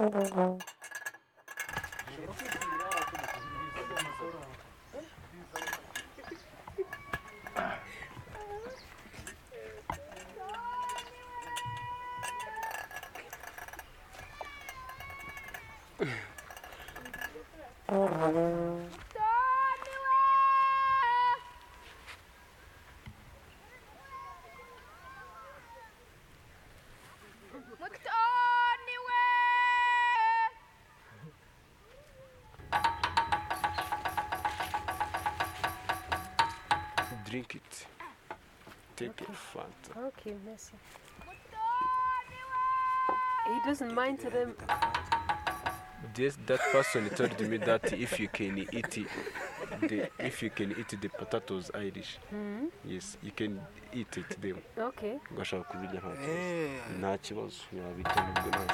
Drink it. Take it, Fanta. Okay, merci. He doesn't mind to them. That person told me that if you can eat the potatoes Irish, yes, you can eat it them. Okay. Gashaka kubirya nta kibazo yabirya nubwo nta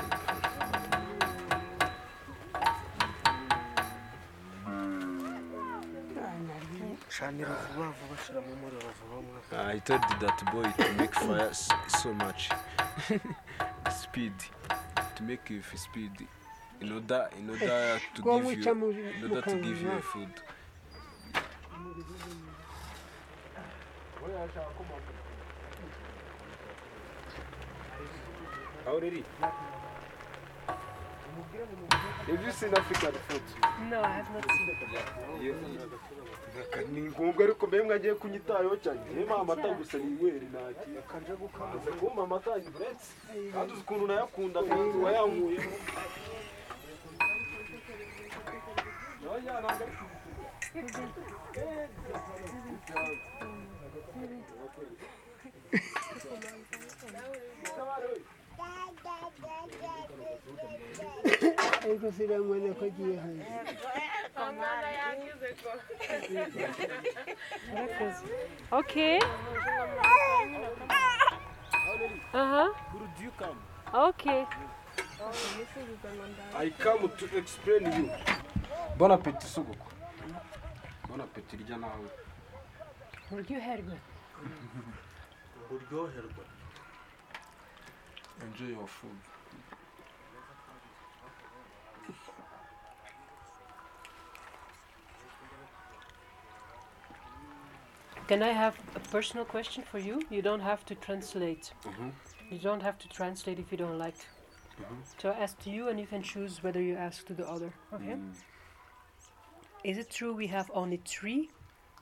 I told that boy to make fire so much speed, to make you speed in order to give you food. Already? Have you seen African food? No, I have not seen it. Ni ngombwa ariko mbe mwagiye kunyitayeho cyane yema amata gusa niweri naki akanje gukaza kuma amata ibretse kandi ukuntu nayakunda kandi wayanguye Ego sira mwana ko giye hanze. Okay. Where do you come? Okay. I come to explain you. Bon appétit sogoko. Bon appétit rya nawe. Uryoherwa. Uryoherwa. Enjoy your food. Can I have a personal question for you? You don't have to translate. You don't have to translate if you don't like. So I ask to you and you can choose whether you ask to the other. Okay? Is it true we have only 3?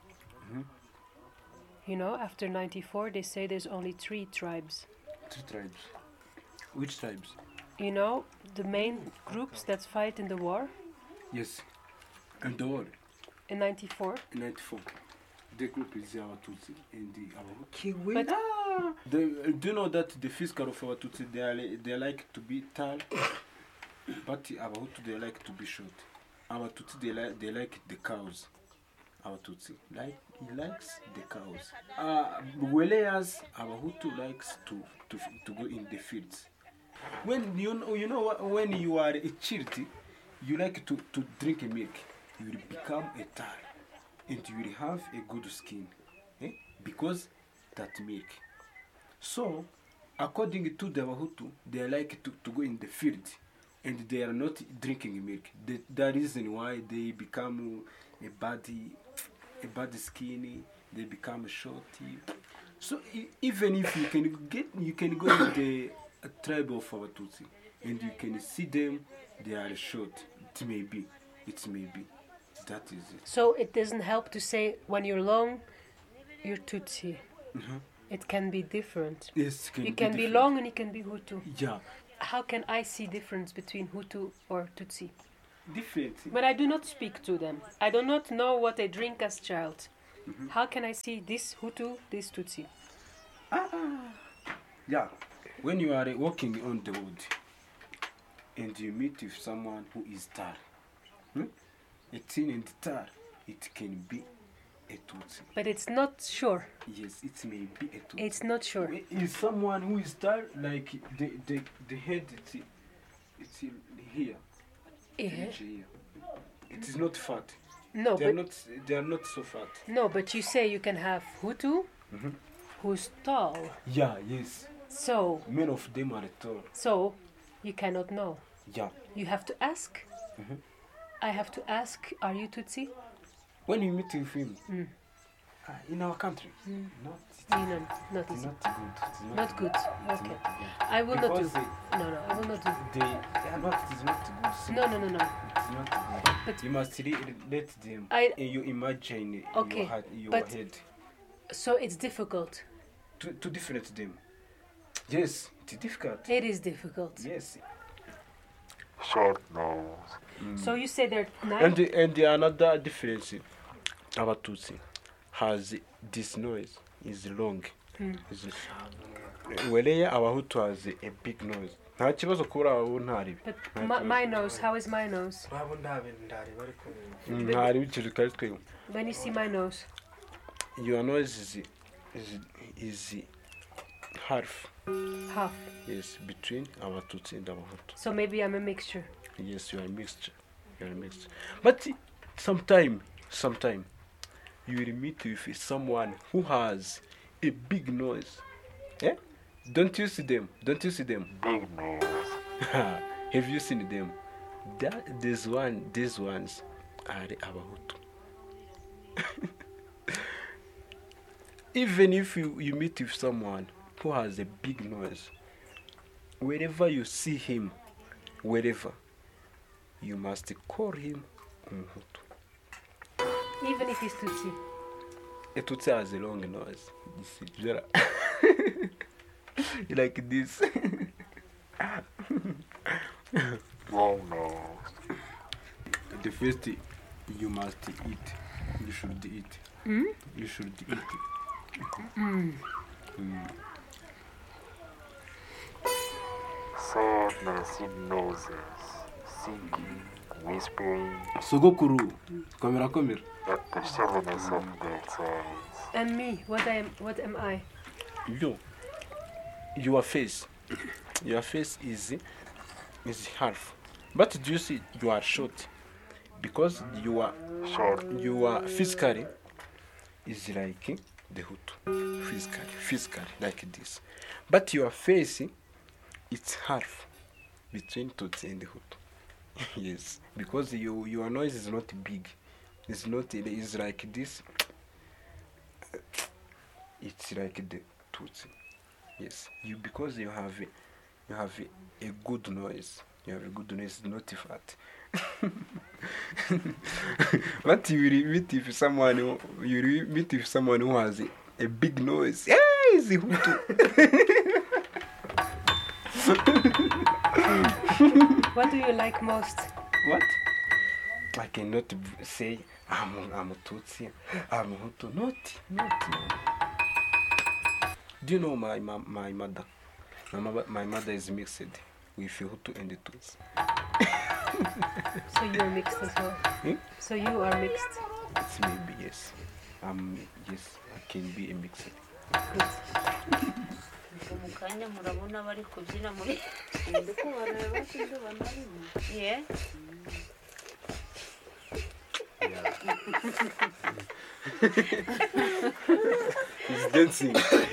You know, after 94 they say there's only 3 tribes. 3 tribes. Which tribes? You know, the main groups that fight in the war? Yes. And the war? In 94? In 94. The group is our Tutsi and the Abahutu. But Do you know that the fiscal of our Tutsi, they like to be tall, but Abahutu, they like to be short. Our Tutsi, they like the cows. Our Tutsi, he likes the cows. Whereas Abahutu likes to go in the fields. When when you are a child, you like to drink a milk, you will become a tar. And you will have a good skin, because that milk. So, according to the Wahutu, they like to go in the field, and they are not drinking milk. The reason why they become a bad skin, they become shorty. So even if you can go in the tribe of our Tutsi, and you can see them, they are short. It may be. That is it. So it doesn't help to say when you're long, you're Tutsi. It can be different. Yes, you can be long and you can be Hutu. Yeah. How can I see difference between Hutu or Tutsi? Different. But I do not speak to them. I do not know what they drink as child. How can I see this Hutu, this Tutsi? Yeah. When you are walking on the road and you meet with someone who is tall, it's in the tar, it can be a Tutsi. But it's not sure. Yes, it may be a Tutsi. It's not sure. Is someone who is tall, like the head, it's here. Here. It is not fat. No, they are not so fat. No, but you say you can have Hutu, who's tall. Yeah, yes. So many of them are tall. So you cannot know. Yeah. You have to ask. I have to ask, are you Tutsi? When you meet with him, in our country, not No, not it's easy. not good. It's Not good. It's Okay. not good. I will not do. Because No, I will not do. they are not. It's not good. So No. It's not good. But- You must let them. You imagine in Okay, your but- head So it's difficult. to different them. Yes, it's difficult. It is difficult. Yes. Short nose. So you say there are 9? And the another difference, Abatutsi has this noise is long. Whereas Abahutu has a big noise. Nta kibazo kubura abo ntari. But my nose, how is my nose? Ntari bikiri kare twe. When you see my nose, Your noise is half. half. Yes, between Abatutsi and Abahutu. So maybe I'm a mixture. Yes, you are mixed. You are mixed. But sometime you will meet with someone who has a big noise. Eh? Don't you see them? Don't you see them? Big nose. Have you seen them? These ones are the Abahutu. Even if you meet with someone who has a big noise, wherever you see him, wherever, you must call him Umuhutu. Even if he's Tutsi. A Tutsi has a long nose. You see, Jera. Like this. Long nose. The first thing you must eat. You should eat. You should eat. Sadness in noses. Singing, whispering Sogokuru. Komera. at the silliness of their eyes. And me, what am I? Your face is half. But do you see you are short? Because you are physically is like the Hutu. Physically like this. But your face it's half between Tutsi and the Hutu. Yes, because your noise is not big. It's like this. It's like the Tutsi. Yes, because you have a good noise. You have a good noise, not fat. But you will meet with someone who has a big noise. Hey, it's a Hutu. What do you like most? What? I cannot say I'm a Tutsi, I'm a Hutu. Not. Do you know my mother? My mother is mixed with Hutu and the Tutsi. So you are mixed as well. So you are mixed. It's maybe yes. Yes, I can be a mixed. Good. mu kanya murabona bari kubyina muri ndi kubareba sinduba narimo yeah He's dancing.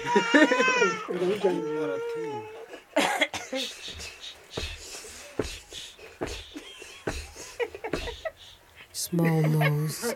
Small nose.